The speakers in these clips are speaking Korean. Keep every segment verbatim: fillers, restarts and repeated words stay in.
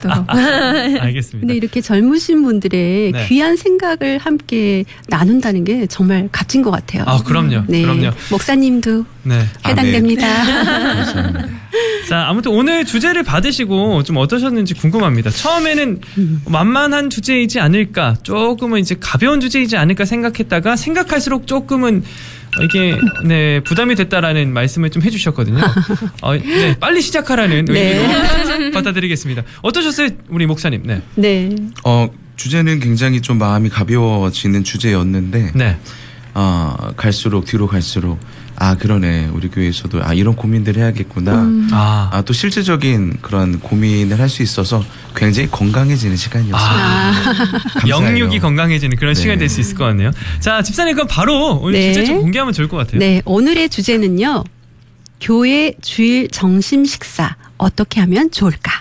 또. 아, 아, 알겠습니다. 근데 이렇게 젊으신 분들의 네. 귀한 생각을 함께 나눈다는 게 정말 값진 것 같아요. 아, 그럼요. 네. 그럼요. 목사님도 네. 해당됩니다. 감사합니다. 자, 아무튼 오늘 주제를 받으시고 좀 어떠셨는지 궁금합니다. 처음에는 음. 만만한 주제이지 않을까, 조금은 이제 가벼운 주제이지 않을까 생각했다가 생각할수록 조금은 이게 네 부담이 됐다라는 말씀을 좀 해주셨거든요. 어, 네, 빨리 시작하라는 네. 의미로 받아들이겠습니다. 어떠셨어요, 우리 목사님? 네. 네. 어, 주제는 굉장히 좀 마음이 가벼워지는 주제였는데, 네. 어, 갈수록, 뒤로 갈수록, 아, 그러네. 우리 교회에서도, 아, 이런 고민들 해야겠구나. 음. 아, 아, 또 실제적인 그런 고민을 할 수 있어서 굉장히 건강해지는 시간이었어요. 아. 감사해요. 영육이 건강해지는 그런 네. 시간이 될 수 있을 것 같네요. 자, 집사님 그럼 바로 오늘 네. 주제 좀 공개하면 좋을 것 같아요. 네. 오늘의 주제는요. 교회 주일 점심 식사 어떻게 하면 좋을까?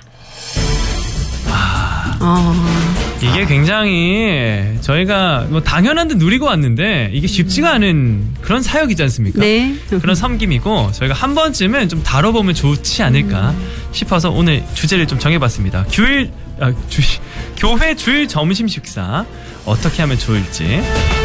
아. 어. 이게 굉장히 저희가 뭐 당연한 듯 누리고 왔는데 이게 쉽지가 않은 그런 사역이지 않습니까? 네. 그런 섬김이고 저희가 한 번쯤은 좀 다뤄보면 좋지 않을까 싶어서 오늘 주제를 좀 정해봤습니다. 주일, 아, 주, 교회 주일 점심 식사 어떻게 하면 좋을지.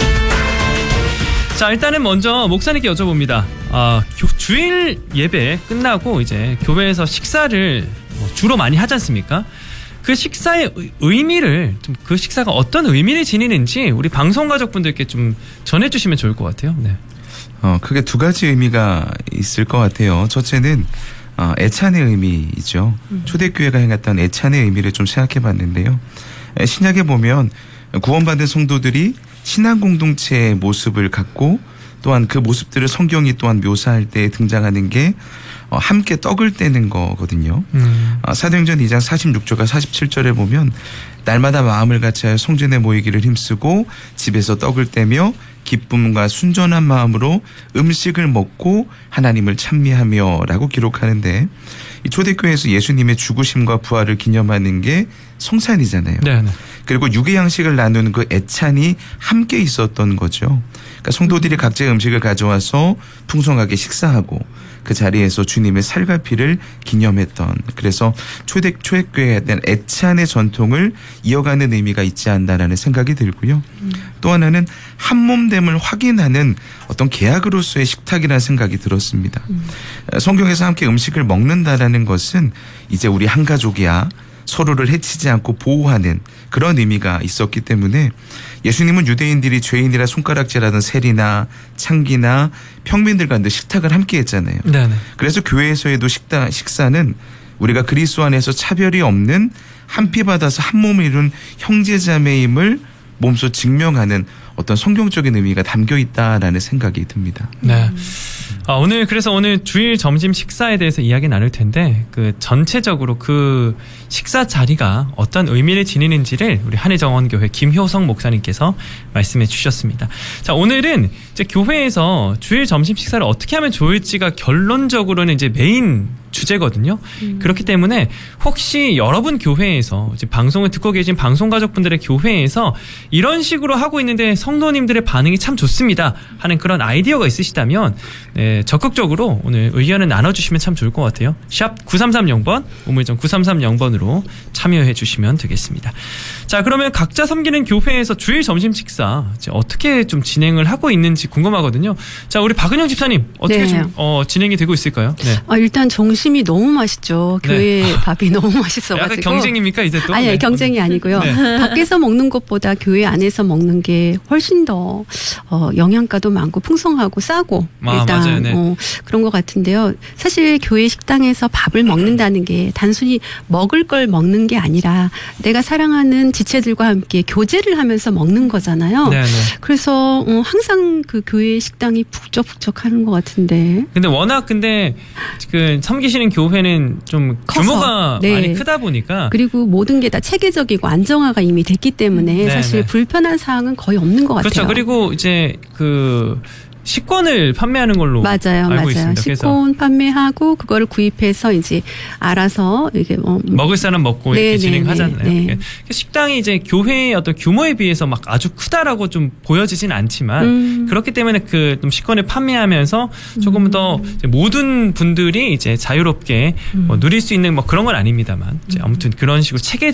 자, 일단은 먼저 목사님께 여쭤봅니다. 아, 교, 주일 예배 끝나고 이제 교회에서 식사를 뭐 주로 많이 하지 않습니까? 그 식사의 의- 의미를 좀 그 식사가 어떤 의미를 지니는지 우리 방송 가족분들께 좀 전해주시면 좋을 것 같아요. 네. 어, 크게 두 가지 의미가 있을 것 같아요. 첫째는 어, 애찬의 의미이죠. 음. 초대교회가 행했던 애찬의 의미를 좀 생각해 봤는데요. 에, 신약에 보면 구원받은 성도들이 신앙 공동체의 모습을 갖고 또한 그 모습들을 성경이 또한 묘사할 때 등장하는 게 어, 함께 떡을 떼는 거거든요. 음. 어, 사도행전 이 장 사십육 절과 사십칠 절에 보면 날마다 마음을 같이하여 성전에 모이기를 힘쓰고 집에서 떡을 떼며 기쁨과 순전한 마음으로 음식을 먹고 하나님을 찬미하며 라고 기록하는데 이 초대교회에서 예수님의 죽으심과 부활을 기념하는 게 성찬이잖아요. 네, 네. 그리고 육의 양식을 나누는 그 애찬이 함께 있었던 거죠. 그러니까 성도들이 각자의 음식을 가져와서 풍성하게 식사하고 그 자리에서 주님의 살과 피를 기념했던, 그래서 초대 초대교회에 대한 애찬의 전통을 이어가는 의미가 있지 않나라는 생각이 들고요. 음. 또 하나는 한몸됨을 확인하는 어떤 계약으로서의 식탁이라는 생각이 들었습니다. 음. 성경에서 함께 음식을 먹는다라는 것은 이제 우리 한 가족이야, 서로를 해치지 않고 보호하는 그런 의미가 있었기 때문에 예수님은 유대인들이 죄인이라 손가락질하던 세리나 창기나 평민들과 늘 식탁을 함께 했잖아요. 네네. 그래서 교회에서의도 식다, 식사는 우리가 그리스도 안에서 차별이 없는 한 피 받아서 한 몸을 이룬 형제자매임을 몸소 증명하는 어떤 성경적인 의미가 담겨 있다라는 생각이 듭니다. 네. 아, 오늘 그래서 오늘 주일 점심 식사에 대해서 이야기 나눌 텐데 그 전체적으로 그 식사 자리가 어떤 의미를 지니는지를 우리 한의정원교회 김효성 목사님께서 말씀해 주셨습니다. 자, 오늘은 이제 교회에서 주일 점심 식사를 어떻게 하면 좋을지가 결론적으로는 이제 메인 주제거든요. 음. 그렇기 때문에 혹시 여러분 교회에서 이제 방송을 듣고 계신 방송 가족분들의 교회에서 이런 식으로 하고 있는데 성도님들의 반응이 참 좋습니다 하는 그런 아이디어가 있으시다면 네, 적극적으로 오늘 의견을 나눠주시면 참 좋을 것 같아요. 샵 구삼삼공 번, 우물정 구삼삼공 번으로 참여해 주시면 되겠습니다. 자, 그러면 각자 섬기는 교회에서 주일 점심 식사 이제 어떻게 좀 진행을 하고 있는지 궁금하거든요. 자, 우리 박은영 집사님 어떻게 네. 좀 어, 진행이 되고 있을까요? 네. 아, 일단 점심이 너무 맛있죠. 교회 네. 밥이 너무 맛있어가지고. 약간 경쟁입니까 이제 또? 아니, 네. 경쟁이 아니고요. 네. 밖에서 먹는 것보다 교회 안에서 먹는 게 훨씬 더 어, 영양가도 많고 풍성하고 싸고 아, 일단 맞아요. 네. 어, 그런 것 같은데요. 사실 교회 식당에서 밥을 먹는다는 게 단순히 먹을 걸 먹는 게 아니라 내가 사랑하는 지체들과 함께 교제를 하면서 먹는 거잖아요. 네네. 그래서 어, 항상 그 교회 식당이 북적북적하는 것 같은데. 근데 워낙 근데 그 섬기시는 교회는 좀 커서. 규모가 네. 많이 크다 보니까 그리고 모든 게 다 체계적이고 안정화가 이미 됐기 때문에 네네. 사실 불편한 사항은 거의 없는 것 같아요. 그렇죠. 그리고 이제 그 식권을 판매하는 걸로 맞아요, 알고 맞아요. 있습니다. 식권 판매하고 그거를 구입해서 이제 알아서 이게 뭐 먹을 사람 먹고 네, 이렇게 네, 진행하잖아요. 네, 네. 식당이 이제 교회의 어떤 규모에 비해서 막 아주 크다라고 좀 보여지진 않지만 음. 그렇기 때문에 그 좀 식권을 판매하면서 조금 더 이제 모든 분들이 이제 자유롭게 음. 뭐 누릴 수 있는 뭐 그런 건 아닙니다만 이제 아무튼 그런 식으로 체계적